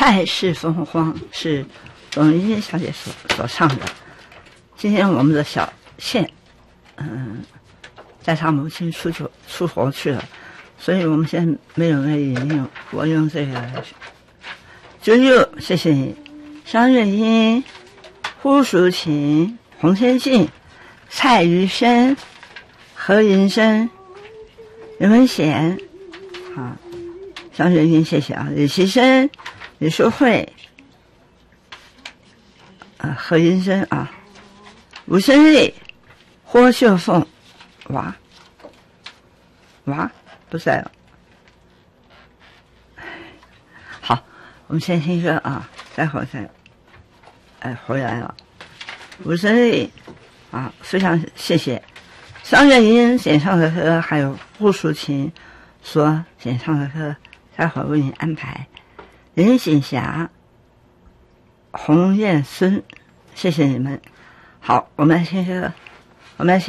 菜市风光是董玉英小姐所唱的。今天我们的小倩，在她母亲出国去了，所以我们现在没有人引用，我用这个来说。啾啾，谢谢你。张月英、胡淑琴、洪天静、蔡余生、何银生、刘文贤，啊，张月英谢谢啊，李其生、李淑慧，何银生啊，吴胜利、霍秀凤，哇不在了。好，我们先听歌啊，待会儿再回来了。吴胜利啊，非常谢谢张月英演唱的歌，还有胡淑琴所演唱的歌，待会儿为你安排。林锦霞、洪燕孙，谢谢你们。好，我们来听歌，